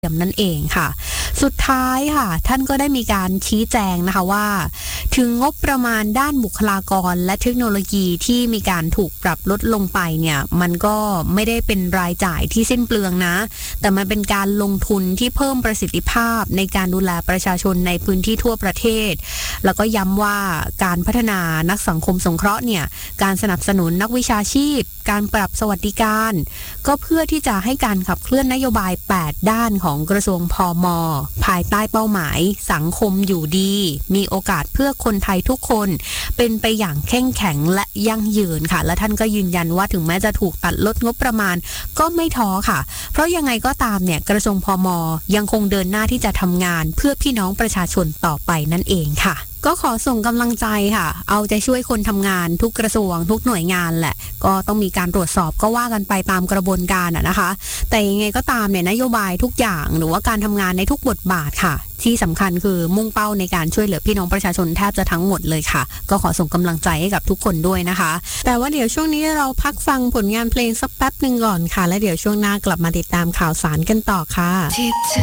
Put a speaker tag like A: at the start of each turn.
A: นั่นเองค่ะสุดท้ายค่ะท่านก็ได้มีการชี้แจงนะคะว่าถึงงบประมาณด้านบุคลากรและเทคโนโลยีที่มีการถูกปรับลดลงไปเนี่ยมันก็ไม่ได้เป็นรายจ่ายที่สิ้นเปลืองนะแต่มันเป็นการลงทุนที่เพิ่มประสิทธิภาพในการดูแลประชาชนในพื้นที่ทั่วประเทศแล้วก็ย้ำว่าการพัฒนานักสังคมสงเคราะห์เนี่ยการสนับสนุนนักวิชาชีพการปรับสวัสดิการก็เพื่อที่จะให้การขับเคลื่อนนโยบาย8ด้านของกระทรวงพม.ภายใต้เป้าหมายสังคมอยู่ดีมีโอกาสเพื่อคนไทยทุกคนเป็นไปอย่างเข้มแข็งและยั่งยืนค่ะและท่านก็ยืนยันว่าถึงแม้จะถูกตัดลดงบประมาณก็ไม่ท้อค่ะเพราะยังไงก็ตามเนี่ยกระทรวงพม.ยังคงเดินหน้าที่จะทำงานเพื่อพี่น้องประชาชนต่อไปนั่นเองค่ะก็ขอส่งกำลังใจค่ะเอาใจช่วยคนทำงานทุกกระทรวงทุกหน่วยงานแหละก็ต้องมีการตรวจสอบก็ว่ากันไปตามกระบวนการนะคะแต่ยังไงก็ตามเนี่ยนโยบายทุกอย่างหรือว่าการทำงานในทุกบทบาทค่ะที่สำคัญคือมุ่งเป้าในการช่วยเหลือพี่น้องประชาชนแทบจะทั้งหมดเลยค่ะก็ขอส่งกำลังใจให้กับทุกคนด้วยนะคะแต่ว่าเดี๋ยวช่วงนี้เราพักฟังผลงานเพลงสักแป๊บนึงก่อนค่ะและเดี๋ยวช่วงหน้ากลับมาติดตามข่าวสารกันต่อค่ะ